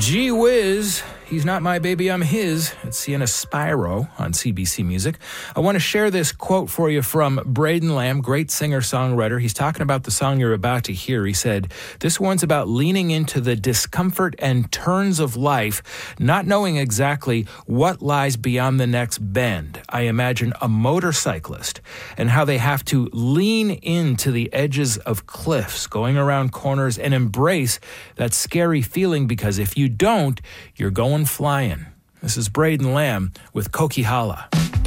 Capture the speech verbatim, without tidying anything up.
Gee whiz, he's not my baby, I'm his. It's Sienna Spyro on C B C Music. I want to share this quote for you from Braden Lamb, great singer-songwriter. He's talking about the song you're about to hear. He said, this one's about leaning into the discomfort and turns of life, not knowing exactly what lies beyond the next bend. I imagine a motorcyclist and how they have to lean into the edges of cliffs, going around corners, and embrace that scary feeling, because if you don't, you're going flying. This is Braden Lamb with Coquihalla.